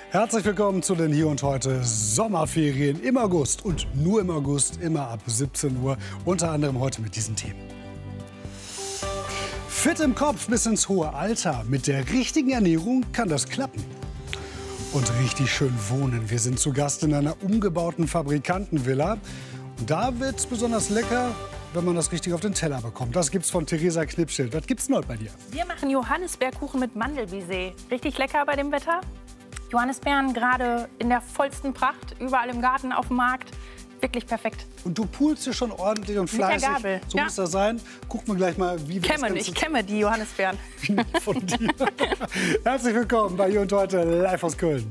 Herzlich willkommen zu den Hier und Heute Sommerferien im August und nur im August, immer ab 17 Uhr, unter anderem heute mit diesen Themen. Fit im Kopf bis ins hohe Alter. Mit der richtigen Ernährung kann das klappen. Und richtig schön wohnen. Wir sind zu Gast in einer umgebauten Fabrikantenvilla. Und da wird es besonders lecker, wenn man das richtig auf den Teller bekommt. Das gibt's von Theresa Knipschild. Was gibt's neu bei dir? Wir machen Johannisbeerkuchen mit Mandelbisee. Richtig lecker bei dem Wetter. Johannisbeeren gerade in der vollsten Pracht, überall im Garten, auf dem Markt. Wirklich perfekt. Und du pulst hier schon ordentlich und fleißig. Mit der Gabel. So muss das sein. Gucken wir gleich mal, wie wir Ich kenne die Johannisbeeren. von dir. Herzlich willkommen bei Hier und Heute live aus Köln.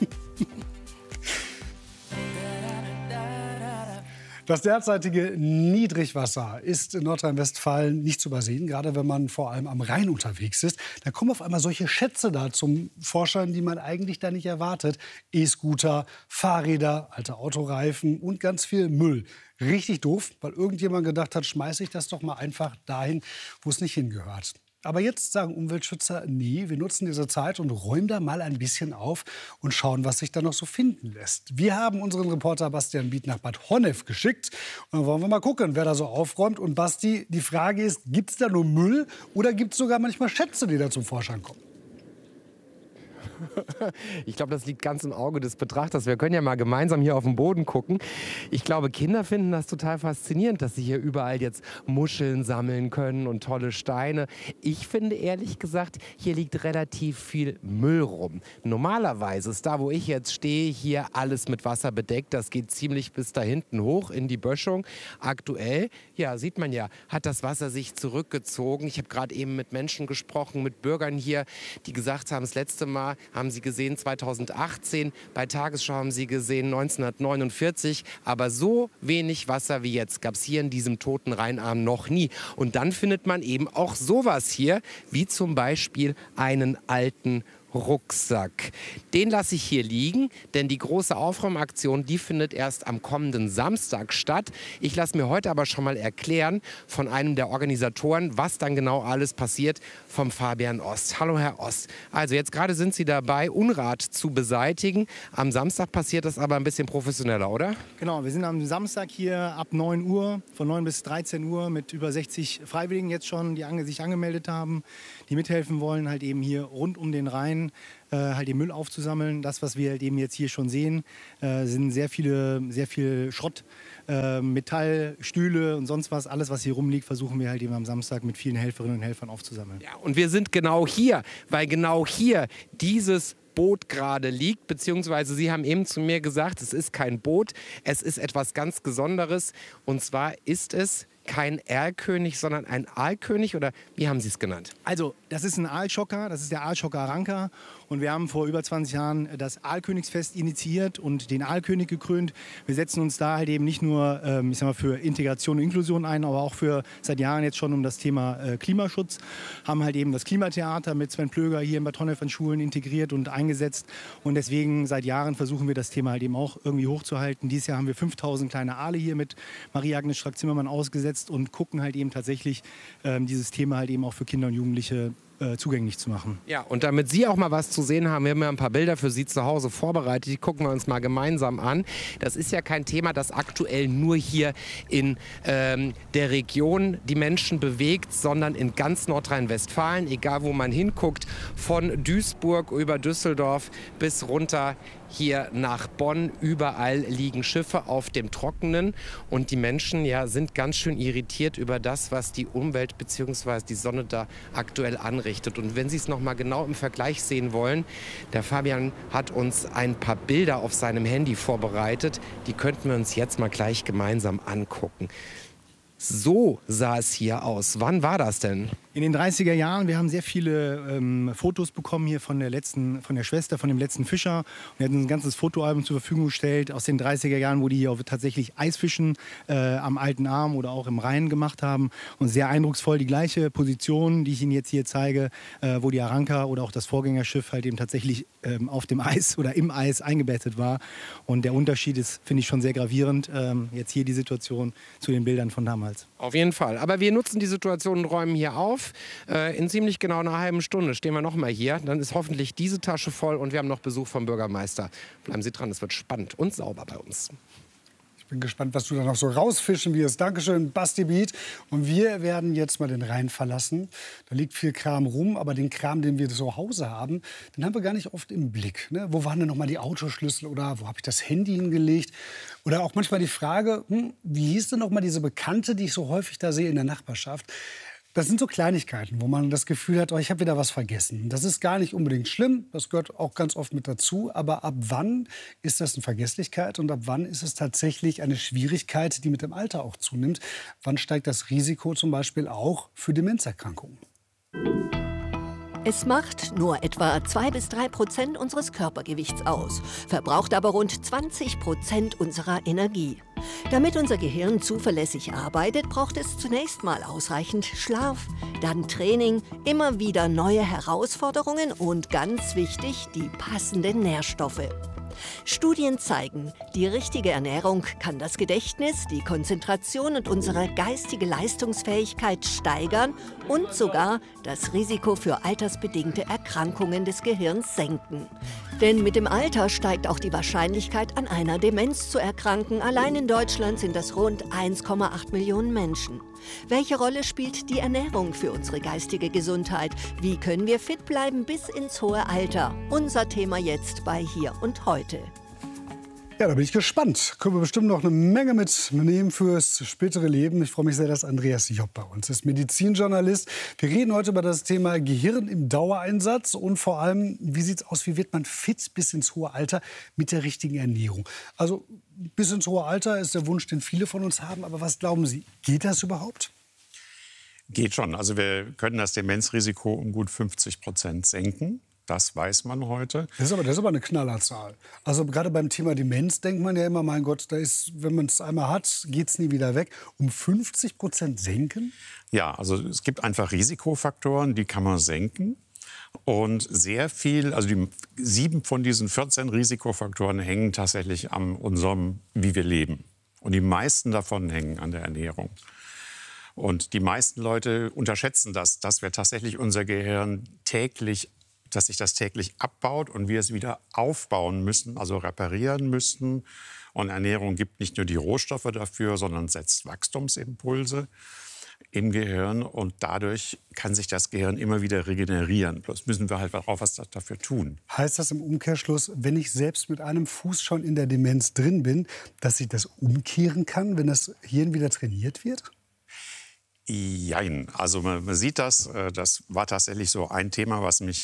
Das derzeitige Niedrigwasser ist in Nordrhein-Westfalen nicht zu übersehen, gerade wenn man vor allem am Rhein unterwegs ist. Da kommen auf einmal solche Schätze da zum Vorschein, die man eigentlich da nicht erwartet. E-Scooter, Fahrräder, alte Autoreifen und ganz viel Müll. Richtig doof, weil irgendjemand gedacht hat, schmeiße ich das doch mal einfach dahin, wo es nicht hingehört. Aber jetzt sagen Umweltschützer, nee, wir nutzen diese Zeit und räumen da mal ein bisschen auf und schauen, was sich da noch so finden lässt. Wir haben unseren Reporter Bastian Biet nach Bad Honnef geschickt. Und dann wollen wir mal gucken, wer da so aufräumt. Und Basti, die Frage ist, gibt es da nur Müll oder gibt es sogar manchmal Schätze, die da zum Vorschein kommen? Ich glaube, das liegt ganz im Auge des Betrachters. Wir können ja mal gemeinsam hier auf den Boden gucken. Ich glaube, Kinder finden das total faszinierend, dass sie hier überall jetzt Muscheln sammeln können und tolle Steine. Ich finde ehrlich gesagt, hier liegt relativ viel Müll rum. Normalerweise ist da, wo ich jetzt stehe, hier alles mit Wasser bedeckt. Das geht ziemlich bis da hinten hoch in die Böschung. Aktuell, ja, sieht man ja, hat das Wasser sich zurückgezogen. Ich habe gerade eben mit Menschen gesprochen, mit Bürgern hier, die gesagt haben, das letzte Mal haben sie gesehen 2018, bei Tagesschau haben sie gesehen 1949, aber so wenig Wasser wie jetzt gab es hier in diesem toten Rheinarm noch nie. Und dann findet man eben auch sowas hier, wie zum Beispiel einen alten Rucksack. Den lasse ich hier liegen, denn die große Aufräumaktion, die findet erst am kommenden Samstag statt. Ich lasse mir heute aber schon mal erklären von einem der Organisatoren, was dann genau alles passiert, vom Fabian Ost. Hallo Herr Ost. Also jetzt gerade sind Sie dabei, Unrat zu beseitigen. Am Samstag passiert das aber ein bisschen professioneller, oder? Genau, wir sind am Samstag hier ab 9 Uhr, von 9 bis 13 Uhr mit über 60 Freiwilligen jetzt schon, die sich angemeldet haben, die mithelfen wollen, halt eben hier rund um den Rhein halt den Müll aufzusammeln. Das, was wir halt eben jetzt hier schon sehen, sind sehr viel Schrott, Metall, Stühle und sonst was. Alles, was hier rumliegt, versuchen wir halt eben am Samstag mit vielen Helferinnen und Helfern aufzusammeln. Ja, und wir sind genau hier, weil genau hier dieses Boot gerade liegt, beziehungsweise Sie haben eben zu mir gesagt, es ist kein Boot, es ist etwas ganz Besonderes. Und zwar ist es kein Erlkönig, sondern ein Aalkönig, oder wie haben Sie es genannt? Also, das ist ein Aalschocker, das ist der Aalschocker Ranker. Und wir haben vor über 20 Jahren das Aalkönigsfest initiiert und den Aalkönig gekrönt. Wir setzen uns da halt eben nicht nur ich sag mal, für Integration und Inklusion ein, aber auch für seit Jahren jetzt schon um das Thema Klimaschutz. Haben halt eben das Klimatheater mit Sven Plöger hier in Bad Honnef an Schulen integriert und eingesetzt. Und deswegen seit Jahren versuchen wir das Thema halt eben auch irgendwie hochzuhalten. Dieses Jahr haben wir 5000 kleine Aale hier mit Marie-Agnes Strack-Zimmermann ausgesetzt und gucken halt eben tatsächlich dieses Thema halt eben auch für Kinder und Jugendliche zugänglich zu machen. Ja, und damit Sie auch mal was zu sehen haben, wir haben ja ein paar Bilder für Sie zu Hause vorbereitet, die gucken wir uns mal gemeinsam an. Das ist ja kein Thema, das aktuell nur hier in der Region die Menschen bewegt, sondern in ganz Nordrhein-Westfalen, egal wo man hinguckt, von Duisburg über Düsseldorf bis runter hier nach Bonn. Überall liegen Schiffe auf dem Trockenen und die Menschen ja, sind ganz schön irritiert über das, was die Umwelt bzw. die Sonne da aktuell anrichtet. Und wenn Sie es noch mal genau im Vergleich sehen wollen, der Fabian hat uns ein paar Bilder auf seinem Handy vorbereitet. Die könnten wir uns jetzt mal gleich gemeinsam angucken. So sah es hier aus. Wann war das denn? In den 30er Jahren, wir haben sehr viele Fotos bekommen hier von der Schwester, von dem letzten Fischer. Und er hat uns ein ganzes Fotoalbum zur Verfügung gestellt aus den 30er Jahren, wo die hier auch tatsächlich Eisfischen am Alten Arm oder auch im Rhein gemacht haben. Und sehr eindrucksvoll die gleiche Position, die ich Ihnen jetzt hier zeige, wo die Aranka oder auch das Vorgängerschiff halt eben tatsächlich auf dem Eis oder im Eis eingebettet war. Und der Unterschied ist, finde ich, schon sehr gravierend. Jetzt hier die Situation zu den Bildern von damals. Auf jeden Fall. Aber wir nutzen die Situation und räumen hier auf. 11. In ziemlich genau einer halben Stunde stehen wir noch mal hier. Dann ist hoffentlich diese Tasche voll und wir haben noch Besuch vom Bürgermeister. Bleiben Sie dran, es wird spannend und sauber bei uns. Ich bin gespannt, was du da noch so rausfischen wirst. Dankeschön, Basti Beat. Und wir werden jetzt mal den Rhein verlassen. Da liegt viel Kram rum, aber den Kram, den wir zu Hause haben, den haben wir gar nicht oft im Blick. Ne? Wo waren denn noch mal die Autoschlüssel oder wo habe ich das Handy hingelegt? Oder auch manchmal die Frage, wie hieß denn noch mal diese Bekannte, die ich so häufig da sehe in der Nachbarschaft? Das sind so Kleinigkeiten, wo man das Gefühl hat, oh, ich habe wieder was vergessen. Das ist gar nicht unbedingt schlimm, das gehört auch ganz oft mit dazu. Aber ab wann ist das eine Vergesslichkeit und ab wann ist es tatsächlich eine Schwierigkeit, die mit dem Alter auch zunimmt? Wann steigt das Risiko zum Beispiel auch für Demenzerkrankungen? Es macht nur etwa 2–3% unseres Körpergewichts aus, verbraucht aber rund 20% unserer Energie. Damit unser Gehirn zuverlässig arbeitet, braucht es zunächst mal ausreichend Schlaf, dann Training, immer wieder neue Herausforderungen und ganz wichtig, die passenden Nährstoffe. Studien zeigen, die richtige Ernährung kann das Gedächtnis, die Konzentration und unsere geistige Leistungsfähigkeit steigern und sogar das Risiko für altersbedingte Erkrankungen des Gehirns senken. Denn mit dem Alter steigt auch die Wahrscheinlichkeit, an einer Demenz zu erkranken. Allein in Deutschland sind das rund 1,8 Millionen Menschen. Welche Rolle spielt die Ernährung für unsere geistige Gesundheit? Wie können wir fit bleiben bis ins hohe Alter? Unser Thema jetzt bei Hier und Heute. Ja, da bin ich gespannt. Können wir bestimmt noch eine Menge mitnehmen fürs spätere Leben. Ich freue mich sehr, dass Andreas Job bei uns ist, Medizinjournalist. Wir reden heute über das Thema Gehirn im Dauereinsatz und vor allem, wie sieht es aus, wie wird man fit bis ins hohe Alter mit der richtigen Ernährung? Also bis ins hohe Alter ist der Wunsch, den viele von uns haben. Aber was glauben Sie, geht das überhaupt? Geht schon. Also wir können das Demenzrisiko um gut 50% senken. Das weiß man heute. Das ist aber eine Knallerzahl. Also gerade beim Thema Demenz denkt man ja immer, mein Gott, da ist, wenn man es einmal hat, geht es nie wieder weg. Um 50% senken? Ja, also es gibt einfach Risikofaktoren, die kann man senken. Und sehr viel, also 7 von diesen 14 Risikofaktoren hängen tatsächlich an unserem, wie wir leben. Und die meisten davon hängen an der Ernährung. Und die meisten Leute unterschätzen das, dass wir tatsächlich unser Gehirn dass sich das täglich abbaut und wir es wieder aufbauen müssen, also reparieren müssen. Und Ernährung gibt nicht nur die Rohstoffe dafür, sondern setzt Wachstumsimpulse im Gehirn. Und dadurch kann sich das Gehirn immer wieder regenerieren. Bloß müssen wir halt auch was dafür tun. Heißt das im Umkehrschluss, wenn ich selbst mit einem Fuß schon in der Demenz drin bin, dass ich das umkehren kann, wenn das Hirn wieder trainiert wird? Jein. Also man sieht das, das war tatsächlich so ein Thema,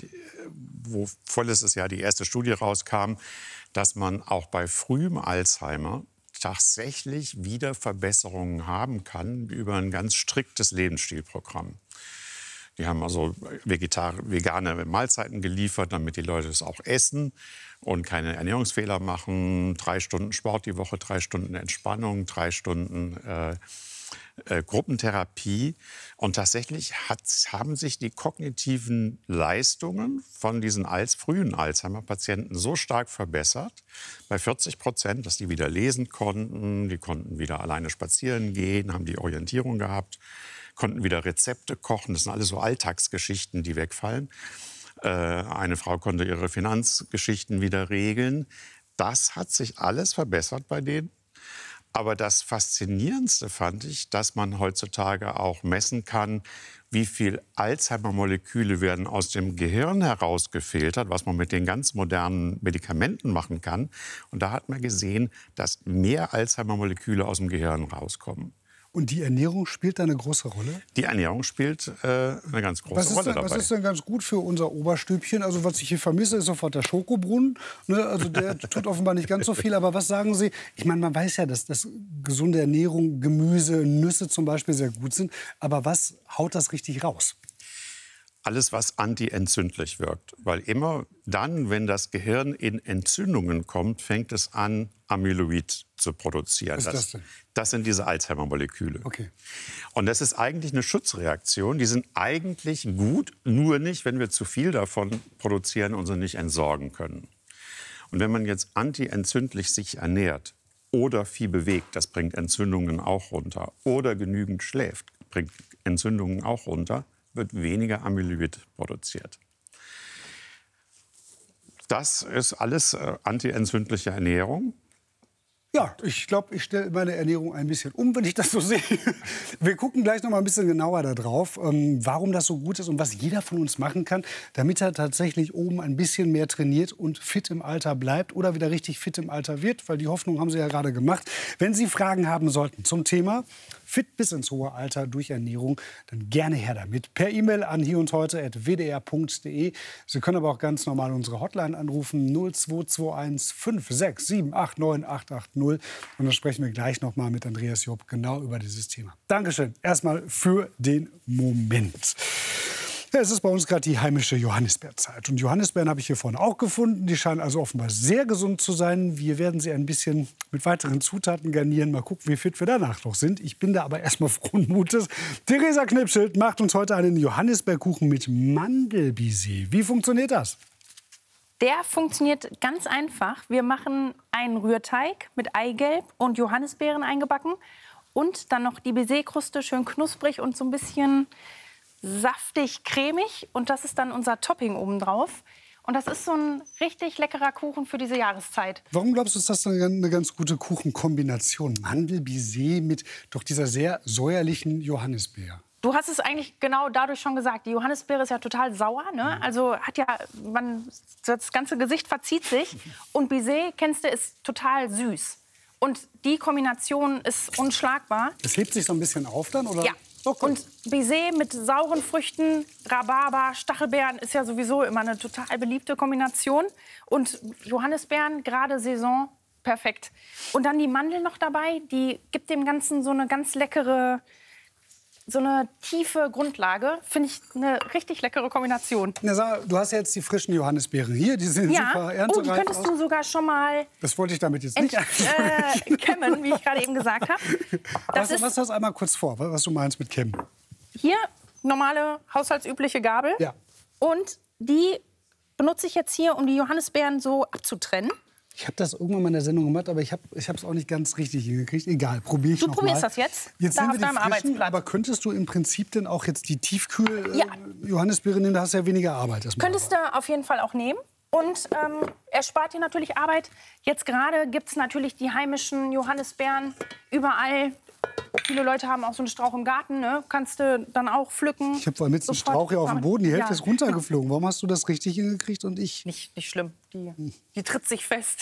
wo vorletztes Jahr die erste Studie rauskam, dass man auch bei frühem Alzheimer tatsächlich wieder Verbesserungen haben kann über ein ganz striktes Lebensstilprogramm. Die haben also vegane Mahlzeiten geliefert, damit die Leute es auch essen und keine Ernährungsfehler machen. 3 Stunden Sport die Woche, 3 Stunden Entspannung, 3 Stunden Gruppentherapie. Und tatsächlich haben sich die kognitiven Leistungen von diesen frühen Alzheimer-Patienten so stark verbessert, bei 40%, dass die wieder lesen konnten, die konnten wieder alleine spazieren gehen, haben die Orientierung gehabt, konnten wieder Rezepte kochen. Das sind alles so Alltagsgeschichten, die wegfallen. Eine Frau konnte ihre Finanzgeschichten wieder regeln. Das hat sich alles verbessert bei denen. Aber das Faszinierendste fand ich, dass man heutzutage auch messen kann, wie viel Alzheimer-Moleküle werden aus dem Gehirn herausgefiltert, was man mit den ganz modernen Medikamenten machen kann. Und da hat man gesehen, dass mehr Alzheimer-Moleküle aus dem Gehirn rauskommen. Und die Ernährung spielt da eine große Rolle? Die Ernährung spielt eine ganz große Rolle dabei. Was ist denn ganz gut für unser Oberstübchen? Also was ich hier vermisse, ist sofort der Schokobrunnen. Ne? Also der tut offenbar nicht ganz so viel. Aber was sagen Sie? Ich meine, man weiß ja, dass gesunde Ernährung, Gemüse, Nüsse zum Beispiel sehr gut sind. Aber was haut das richtig raus? Alles, was antientzündlich wirkt. Weil immer dann, wenn das Gehirn in Entzündungen kommt, fängt es an, Amyloid zu produzieren. Was ist das denn? Das sind diese Alzheimer-Moleküle. Okay. Und das ist eigentlich eine Schutzreaktion. Die sind eigentlich gut, nur nicht, wenn wir zu viel davon produzieren und sie nicht entsorgen können. Und wenn man jetzt antientzündlich sich ernährt oder viel bewegt, das bringt Entzündungen auch runter, oder genügend schläft, bringt Entzündungen auch runter, wird weniger Amyloid produziert. Das ist alles antientzündliche Ernährung. Ja, ich glaube, ich stelle meine Ernährung ein bisschen um, wenn ich das so sehe. Wir gucken gleich noch mal ein bisschen genauer darauf, warum das so gut ist und was jeder von uns machen kann, damit er tatsächlich oben ein bisschen mehr trainiert und fit im Alter bleibt oder wieder richtig fit im Alter wird, weil die Hoffnung haben Sie ja gerade gemacht. Wenn Sie Fragen haben sollten zum Thema fit bis ins hohe Alter durch Ernährung, dann gerne her damit. Per E-Mail an hierundheute@wdr.de. Sie können aber auch ganz normal unsere Hotline anrufen, 0221 567 89880. Und dann sprechen wir gleich noch mal mit Andreas Job genau über dieses Thema. Dankeschön erstmal für den Moment. Ja, es ist bei uns gerade die heimische Johannisbeerzeit. Und Johannisbeeren habe ich hier vorne auch gefunden. Die scheinen also offenbar sehr gesund zu sein. Wir werden sie ein bisschen mit weiteren Zutaten garnieren. Mal gucken, wie fit wir danach noch sind. Ich bin da aber erstmal frohen Mutes. Theresa Knipschild macht uns heute einen Johannisbeerkuchen mit Mandelbisee. Wie funktioniert das? Der funktioniert ganz einfach. Wir machen einen Rührteig mit Eigelb und Johannisbeeren eingebacken. Und dann noch die Baiser-Kruste, schön knusprig und so ein bisschen saftig, cremig. Und das ist dann unser Topping obendrauf. Und das ist so ein richtig leckerer Kuchen für diese Jahreszeit. Warum glaubst du, ist das eine ganz gute Kuchenkombination? Mandelbisee mit doch dieser sehr säuerlichen Johannisbeere. Du hast es eigentlich genau dadurch schon gesagt. Die Johannisbeere ist ja total sauer, ne? Also das ganze Gesicht verzieht sich. Und Baiser, kennst du, ist total süß. Und die Kombination ist unschlagbar. Das hebt sich so ein bisschen auf dann, oder? Ja. Okay. Und Baiser mit sauren Früchten, Rhabarber, Stachelbeeren ist ja sowieso immer eine total beliebte Kombination. Und Johannisbeeren, gerade Saison, perfekt. Und dann die Mandel noch dabei, die gibt dem Ganzen so eine ganz leckere, so eine tiefe Grundlage. Finde ich eine richtig leckere Kombination. Na, sag, du hast ja jetzt die frischen Johannisbeeren hier, die sehen super erntereif die könntest du sogar schon mal das wollte ich damit jetzt nicht kämmen, wie ich gerade eben gesagt habe. Was das einmal kurz vor, was du meinst mit kämmen. Hier normale, haushaltsübliche Gabel. Ja. Und die benutze ich jetzt hier, um die Johannisbeeren so abzutrennen. Ich habe das irgendwann mal in der Sendung gemacht, aber ich habe es auch nicht ganz richtig hingekriegt. Egal, probiere ich noch mal. Du probierst das jetzt? Jetzt da nehmen auf wir deinem die frischen, Arbeitsplatz. aber könntest du im Prinzip denn auch jetzt die Tiefkühl-Johannisbeeren nehmen? Da hast du ja weniger Arbeit. Könntest du auf jeden Fall auch nehmen. Und erspart dir natürlich Arbeit. Jetzt gerade gibt es natürlich die heimischen Johannisbeeren überall. Viele Leute haben auch so einen Strauch im Garten, ne? Kannst du dann auch pflücken. Ich habe vorhin mit einem Strauch hier auf dem Boden, die Hälfte ist runtergeflogen. Warum hast du das richtig hingekriegt und ich? Nicht schlimm, die tritt sich fest.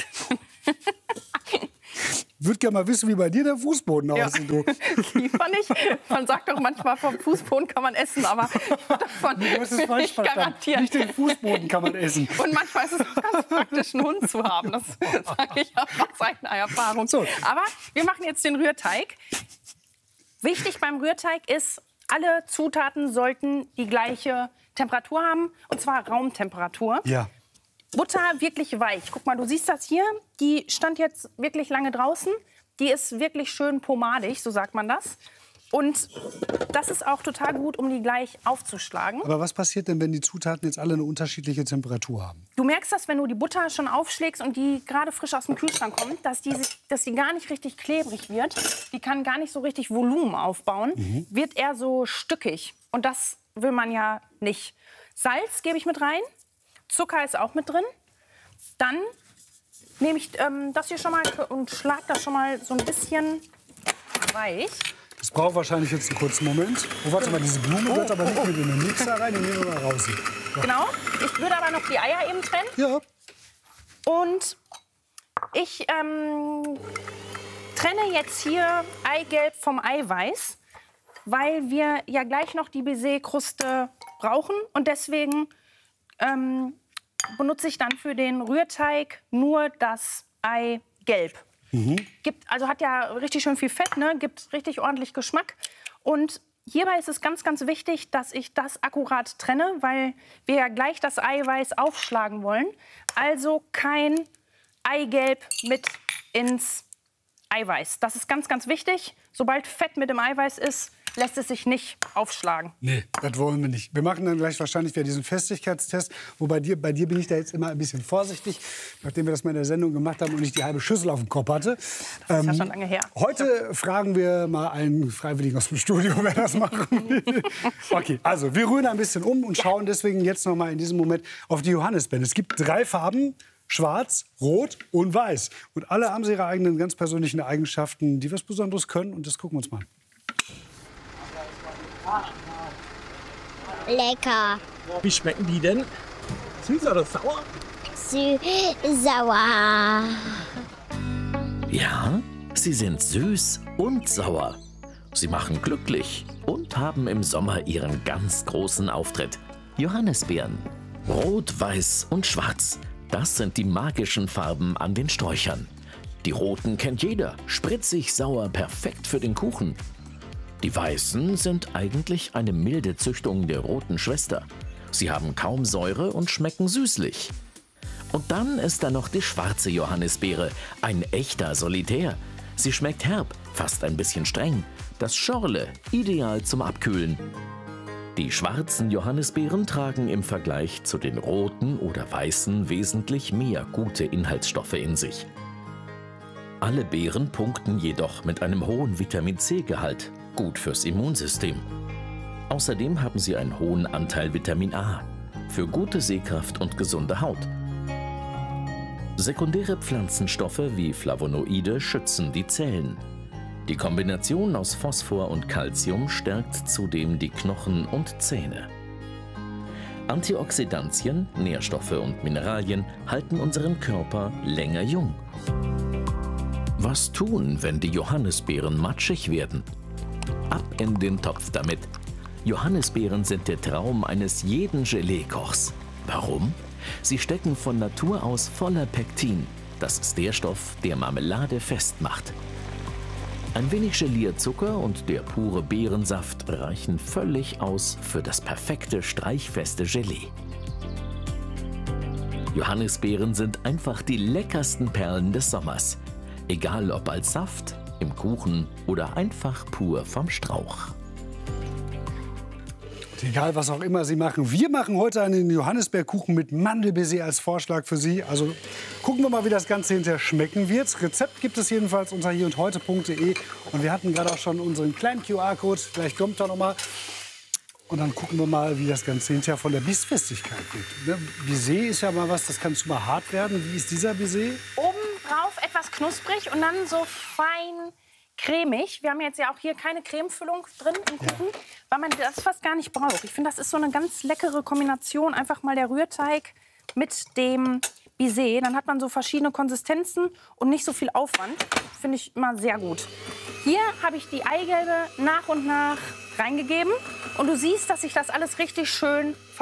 Ich würde gerne mal wissen, wie bei dir der Fußboden aussieht. Du. Man sagt doch manchmal, vom Fußboden kann man essen, aber davon du hast es falsch verstanden. Nicht den Fußboden kann man essen. Und manchmal ist es auch ganz praktisch, einen Hund zu haben. Das sage ich auch aus eigener Erfahrung. So. Aber wir machen jetzt den Rührteig. Wichtig beim Rührteig ist, alle Zutaten sollten die gleiche Temperatur haben, und zwar Raumtemperatur. Ja. Butter wirklich weich. Guck mal, du siehst das hier. Die stand jetzt wirklich lange draußen. Die ist wirklich schön pomadig, so sagt man das. Und das ist auch total gut, um die gleich aufzuschlagen. Aber was passiert denn, wenn die Zutaten jetzt alle eine unterschiedliche Temperatur haben? Du merkst das, wenn du die Butter schon aufschlägst und die gerade frisch aus dem Kühlschrank kommt, dass die gar nicht richtig klebrig wird. Die kann gar nicht so richtig Volumen aufbauen. Wird eher so stückig. Und das will man ja nicht. Salz gebe ich mit rein. Zucker ist auch mit drin. Dann nehme ich das hier schon mal und schlage das schon mal so ein bisschen weich. Das braucht wahrscheinlich jetzt einen kurzen Moment. Oh, warte mal, diese Blume wird aber nicht mit in den Mixer rein, die nehmen wir mal raus. So. Genau. Ich würde aber noch die Eier eben trennen. Ja. Und ich trenne jetzt hier Eigelb vom Eiweiß, weil wir ja gleich noch die Baiser-Kruste brauchen. Und deswegen benutze ich dann für den Rührteig nur das Eigelb. Hat ja richtig schön viel Fett, ne? Gibt richtig ordentlich Geschmack. Und hierbei ist es ganz, ganz wichtig, dass ich das akkurat trenne, weil wir ja gleich das Eiweiß aufschlagen wollen. Also kein Eigelb mit ins Eiweiß. Das ist ganz, ganz wichtig. Sobald Fett mit dem Eiweiß ist, lässt es sich nicht aufschlagen. Nee, das wollen wir nicht. Wir machen dann gleich wahrscheinlich wieder diesen Festigkeitstest. Wobei bei dir bin ich da jetzt immer ein bisschen vorsichtig, nachdem wir das mal in der Sendung gemacht haben und ich die halbe Schüssel auf dem Kopf hatte. Das ist ja schon lange her. Heute fragen wir mal einen Freiwilligen aus dem Studio, wer das machen will. Okay, also wir rühren ein bisschen um und schauen deswegen jetzt noch mal in diesem Moment auf die Johannisbeeren. Es gibt 3 Farben. Schwarz, Rot und Weiß. Und alle haben sie ihre eigenen ganz persönlichen Eigenschaften, die was Besonderes können. Und das gucken wir uns mal an. Lecker. Wie schmecken die denn? Süß oder sauer? Sauer. Ja, sie sind süß und sauer. Sie machen glücklich und haben im Sommer ihren ganz großen Auftritt. Johannisbeeren. Rot, Weiß und Schwarz. Das sind die magischen Farben an den Sträuchern. Die roten kennt jeder. Spritzig, sauer, perfekt für den Kuchen. Die weißen sind eigentlich eine milde Züchtung der roten Schwester. Sie haben kaum Säure und schmecken süßlich. Und dann ist da noch die schwarze Johannisbeere, ein echter Solitär. Sie schmeckt herb, fast ein bisschen streng. Das Schorle, ideal zum Abkühlen. Die schwarzen Johannisbeeren tragen im Vergleich zu den roten oder weißen wesentlich mehr gute Inhaltsstoffe in sich. Alle Beeren punkten jedoch mit einem hohen Vitamin-C-Gehalt, gut fürs Immunsystem. Außerdem haben sie einen hohen Anteil Vitamin A, für gute Sehkraft und gesunde Haut. Sekundäre Pflanzenstoffe wie Flavonoide schützen die Zellen. Die Kombination aus Phosphor und Calcium stärkt zudem die Knochen und Zähne. Antioxidantien, Nährstoffe und Mineralien halten unseren Körper länger jung. Was tun, wenn die Johannisbeeren matschig werden? Ab in den Topf damit. Johannisbeeren sind der Traum eines jeden Gelee-Kochs. Warum? Sie stecken von Natur aus voller Pektin. Das ist der Stoff, der Marmelade fest macht. Ein wenig Gelierzucker und der pure Beerensaft reichen völlig aus für das perfekte streichfeste Gelee. Johannisbeeren sind einfach die leckersten Perlen des Sommers. Egal ob als Saft, im Kuchen oder einfach pur vom Strauch. Egal, was auch immer Sie machen. Wir machen heute einen Johannisbeerkuchen mit Mandelbaiser als Vorschlag für Sie. Also gucken wir mal, wie das Ganze hinterher schmecken wird. Rezept gibt es jedenfalls unter hierundheute.de. Und wir hatten gerade auch schon unseren kleinen QR-Code. Vielleicht kommt er noch mal. Und dann gucken wir mal, wie das Ganze hinterher von der Bissfestigkeit wird. Baiser ist ja mal was, das kann zu mal hart werden. Wie ist dieser Baiser? Oben drauf etwas knusprig und dann so fein cremig. Wir haben jetzt ja auch hier keine Cremefüllung drin im Kuchen, weil man das fast gar nicht braucht. Ich finde, das ist so eine ganz leckere Kombination. Einfach mal der Rührteig mit dem Baiser. Dann hat man so verschiedene Konsistenzen und nicht so viel Aufwand. Finde ich immer sehr gut. Hier habe ich die Eigelbe nach und nach reingegeben. Und du siehst, dass sich das alles richtig schön